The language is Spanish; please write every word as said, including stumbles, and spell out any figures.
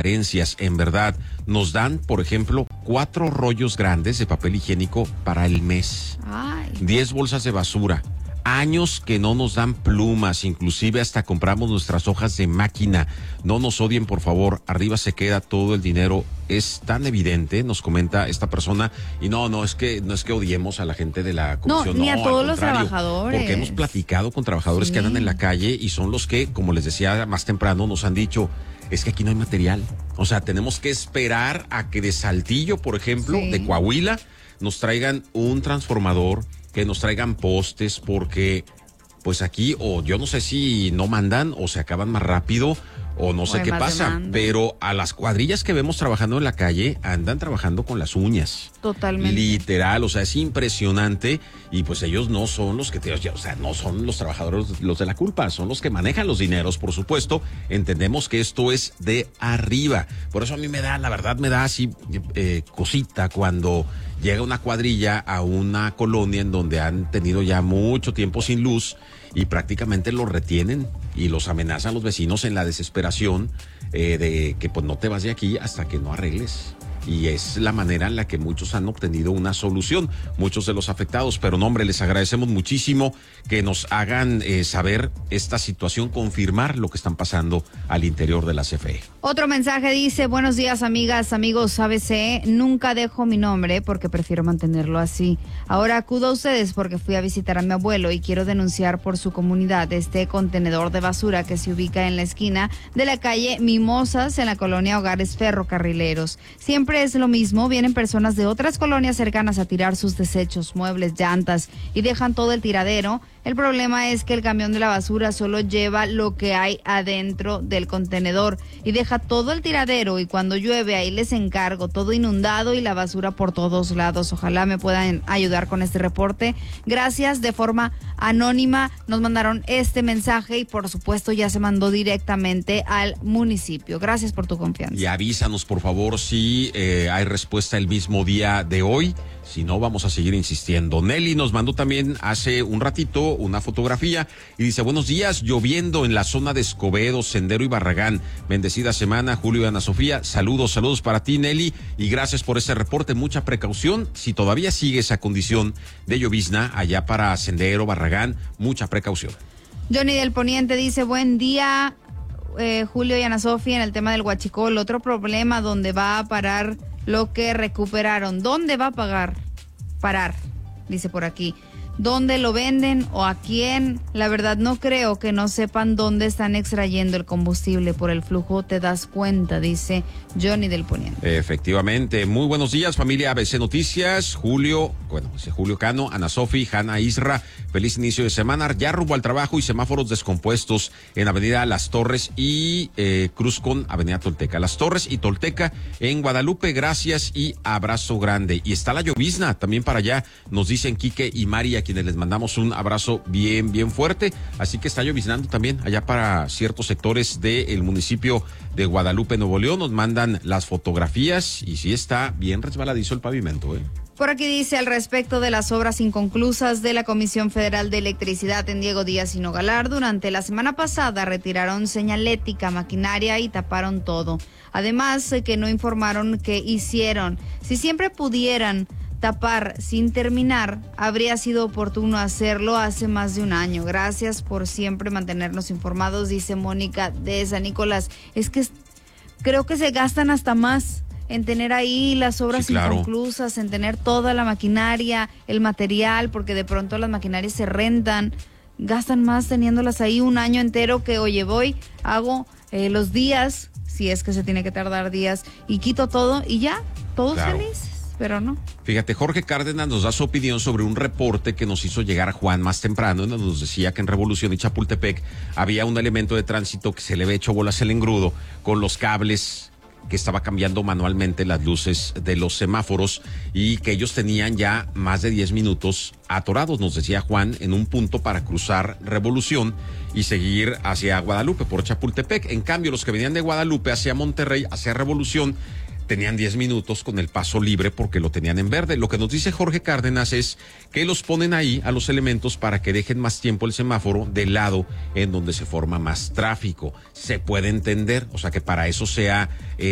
carencias, en verdad. Nos dan, por ejemplo, cuatro rollos grandes de papel higiénico para el mes. Ay. Diez bolsas de basura. Años que no nos dan plumas, inclusive hasta compramos nuestras hojas de máquina. No nos odien, por favor, arriba se queda todo el dinero. Es tan evidente, nos comenta esta persona, y no, no es que no es que odiemos a la gente de la comisión. No, ni no, a todos al los contrario, trabajadores. Porque hemos platicado con trabajadores Sí. que andan en la calle y son los que, como les decía más temprano, nos han dicho, es que aquí no hay material. O sea, tenemos que esperar a que de Saltillo, por ejemplo, Sí. de Coahuila, nos traigan un transformador, que nos traigan postes, porque pues aquí, o yo no sé si no mandan o se acaban más rápido o no sé hay qué más pasa, demanda. pero a las cuadrillas que vemos trabajando en la calle andan trabajando con las uñas. Totalmente. Literal, o sea, es impresionante, y pues ellos no son los que te, o sea, no son los trabajadores los de la culpa, son los que manejan los dineros, por supuesto. Entendemos que esto es de arriba, por eso a mí me da, la verdad me da así eh, cosita cuando llega una cuadrilla a una colonia en donde han tenido ya mucho tiempo sin luz y prácticamente los retienen y los amenazan los vecinos en la desesperación eh, de que pues no te vas de aquí hasta que no arregles. Y es la manera en la que muchos han obtenido una solución, muchos de los afectados. Pero no, hombre, les agradecemos muchísimo que nos hagan eh, saber esta situación, confirmar lo que están pasando al interior de la C F E. Otro mensaje dice, buenos días amigas, amigos A B C, nunca dejo mi nombre porque prefiero mantenerlo así. Ahora acudo a ustedes porque fui a visitar a mi abuelo y quiero denunciar por su comunidad este contenedor de basura que se ubica en la esquina de la calle Mimosas en la colonia Hogares Ferrocarrileros. Siempre es lo mismo, vienen personas de otras colonias cercanas a tirar sus desechos, muebles, llantas y dejan todo el tiradero. El problema es que el camión de la basura solo lleva lo que hay adentro del contenedor y deja todo el tiradero, y cuando llueve ahí les encargo, todo inundado y la basura por todos lados. Ojalá me puedan ayudar con este reporte. Gracias, de forma anónima nos mandaron este mensaje y por supuesto ya se mandó directamente al municipio. Gracias por tu confianza. Y avísanos, por favor, si eh, hay respuesta el mismo día de hoy. Si no, vamos a seguir insistiendo. Nelly nos mandó también hace un ratito una fotografía y dice, buenos días, lloviendo en la zona de Escobedo, Sendero y Barragán. Bendecida semana, Julio y Ana Sofía. Saludos, saludos para ti, Nelly, y gracias por ese reporte. Mucha precaución. Si todavía sigue esa condición de llovizna allá para Sendero, Barragán, mucha precaución. Johnny del Poniente dice, buen día, eh, Julio y Ana Sofía, en el tema del huachicol. Otro problema donde va a parar lo que recuperaron. ¿Dónde va a pagar? Parar, dice por aquí. ¿Dónde lo venden o a quién? La verdad no creo que no sepan dónde están extrayendo el combustible. Por el flujo te das cuenta, dice Johnny del Poniente. Efectivamente. Muy buenos días, familia A B C Noticias. Julio, bueno, dice Julio Cano, Ana Sofi, Hanna Isra. Feliz inicio de semana. Ya rumbo al trabajo y semáforos descompuestos en Avenida Las Torres y eh, Cruz con Avenida Tolteca. Las Torres y Tolteca en Guadalupe. Gracias y abrazo grande. Y está la llovizna también para allá, nos dicen Quique y Mari, a quienes les mandamos un abrazo bien, bien fuerte. Así que está lloviznando también allá para ciertos sectores del municipio de Guadalupe, Nuevo León. Nos mandan las fotografías y sí está bien resbaladizo el pavimento, ¿eh? Por aquí dice al respecto de las obras inconclusas de la Comisión Federal de Electricidad en Diego Díaz y Nogalar. Durante la semana pasada retiraron señalética, maquinaria y taparon todo. Además, eh, que no informaron qué hicieron. Si siempre pudieran tapar sin terminar, habría sido oportuno hacerlo hace más de un año. Gracias por siempre mantenernos informados, dice Mónica de San Nicolás. Es que creo que se gastan hasta más en tener ahí las obras sí, claro. inconclusas, en tener toda la maquinaria, el material, porque de pronto las maquinarias se rentan, gastan más teniéndolas ahí un año entero que, oye, voy, hago eh, los días, si es que se tiene que tardar días, y quito todo y ya, todos claro. felices. Pero no. Fíjate, Jorge Cárdenas nos da su opinión sobre un reporte que nos hizo llegar Juan más temprano, en donde nos decía que en Revolución y Chapultepec había un elemento de tránsito que se le había hecho bolas el engrudo con los cables, que estaba cambiando manualmente las luces de los semáforos y que ellos tenían ya más de diez minutos atorados, nos decía Juan, en un punto para cruzar Revolución y seguir hacia Guadalupe por Chapultepec. En cambio, los que venían de Guadalupe hacia Monterrey, hacia Revolución, tenían diez minutos con el paso libre porque lo tenían en verde. Lo que nos dice Jorge Cárdenas es que los ponen ahí a los elementos para que dejen más tiempo el semáforo del lado en donde se forma más tráfico. Se puede entender, o sea que para eso sea... Eh,